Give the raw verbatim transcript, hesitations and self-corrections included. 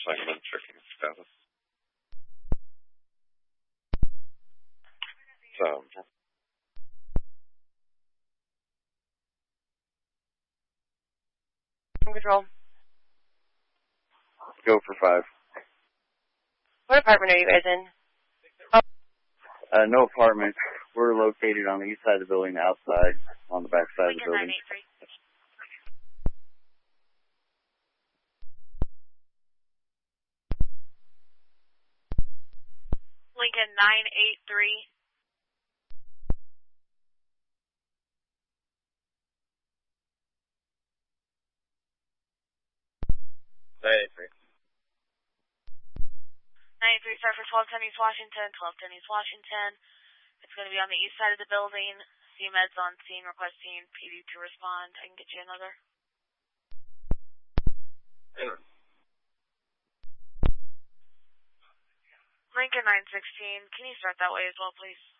segment checking status. So, Control. Go for five. What apartment are you guys in? Uh, no apartment. We're located on the east side of the building, outside, on the back side of the building. Lincoln nine eight three. nine eight three. nine eight three, start for twelve ten East Washington, twelve ten East Washington. It's going to be on the east side of the building. C Meds on scene requesting P D to respond. I can get you another. Enter. Lincoln nine sixteen, can you start that way as well, please?